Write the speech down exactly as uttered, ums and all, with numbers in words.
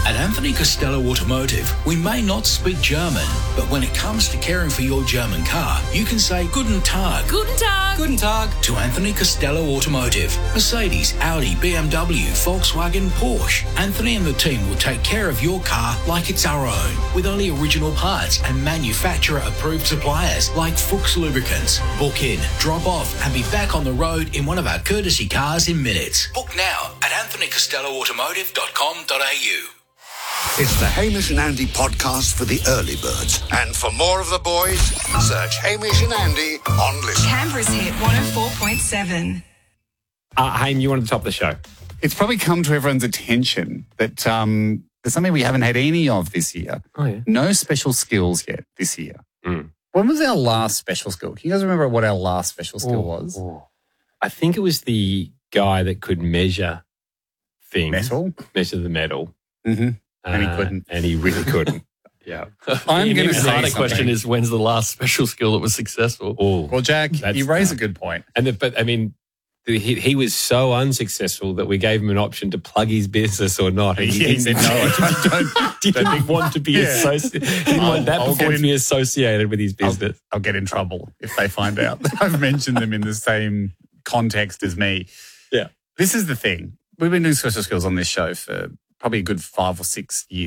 At Anthony Costello Automotive, we may not speak German, but when it comes to caring for your German car, you can say Guten Tag. Guten Tag. Guten Tag to Anthony Costello Automotive. Mercedes, Audi, B M W, Volkswagen, Porsche. Anthony and the team will take care of your car like it's our own, with only original parts and manufacturer-approved suppliers like Fuchs Lubricants. Book in, drop off, and be back on the road in one of our courtesy cars in minutes. Book now at anthony costello automotive dot com dot a u. It's the Hamish and Andy podcast for the early birds. And for more of the boys, search Hamish and Andy on Listen. Canberra's hit one oh four point seven. Uh, Haim, you wanted to top the show. It's probably come to everyone's attention that um, there's something we haven't had any of this year. Oh, yeah. No special skills yet this year. Mm. When was our last special skill? Can you guys remember what our last special skill Oh, was? oh. I think it was the guy that could measure things. Metal? Measure the metal. Mm-hmm. Uh, And he couldn't. And he really couldn't. Yeah. I'm The going to even say harder something. question is, when's the last special skill that was successful? Oh, Well, Jack, That's you raise tough. a good point. and the, but I mean, the, he, he was so unsuccessful that we gave him an option to plug his business or not. And Yeah, he said, no, I don't. He didn't want to be Yeah. associated. He didn't I'll- want that I'll before get to be in- associated with his business. I'll get in trouble if they find out that I've mentioned them in the same context as me. Yeah. This is the thing. We've been doing special skills on this show for probably a good five or six years.